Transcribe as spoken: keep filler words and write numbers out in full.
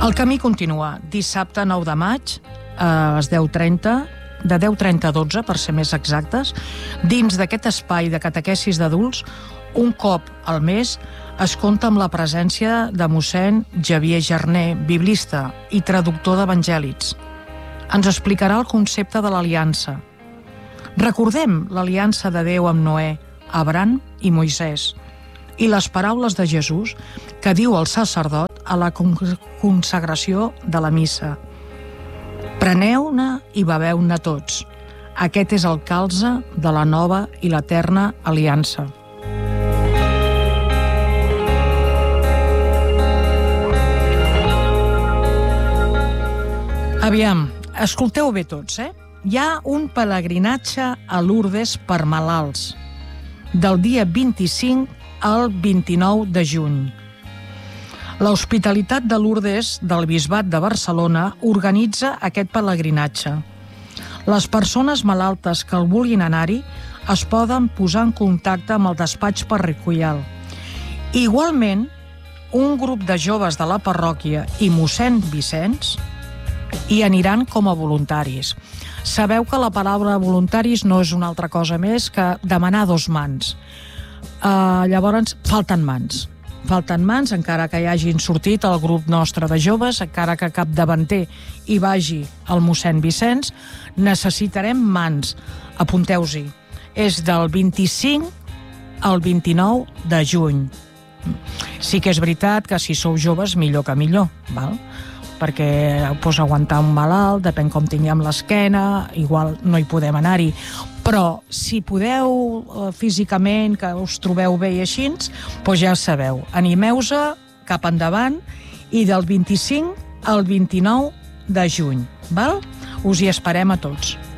El camí continua. Dissabte nou de maig, a les deu trenta, de deu trenta a dotze, per ser més exactes, dins d'aquest espai de catequesis d'adults, un cop al mes es compta amb la presència de mossèn Xavier Jarner, biblista i traductor d'evangèlics. Ens explicarà el concepte de l'aliança. Recordem l'aliança de Déu amb Noè, Abraham i Moisès, i les paraules de Jesús que diu el sacerdot a la consagració de la missa. Preneu-ne i beveu-ne tots. Aquest és el calze de la nova i l'eterna aliança. Aviam, escolteu bé tots, eh? Hi ha un pelegrinatge a Lourdes per malalts, del dia vint-i-cinc al vint-i-nou de juny. L'Hospitalitat de Lourdes del Bisbat de Barcelona organitza aquest pelegrinatge. Les persones malaltes que el vulguin anar-hi es poden posar en contacte amb el despatx parroquial. Igualment, un grup de joves de la parròquia i mossèn Vicenç hi aniran com a voluntaris. Sabeu que la paraula voluntaris no és una altra cosa més que demanar dos mans. Uh, llavors, falten mans. Falten mans, encara que hi hagin sortit el grup nostre de joves, encara que capdavanter hi vagi el mossèn Vicenç, necessitarem mans. Apunteu-s'hi. És del vint-i-cinc al vint-i-nou de juny. Sí que és veritat que si sou joves, millor que millor, val? Perquè pues, aguantar un malalt, depèn com tinguem l'esquena, igual no hi podem anar-hi. Però si podeu eh, físicament, que us trobeu bé i així, doncs ja sabeu, animeu-se cap endavant i del vint-i-cinc al vint-i-nou de juny, val? Us hi esperem a tots.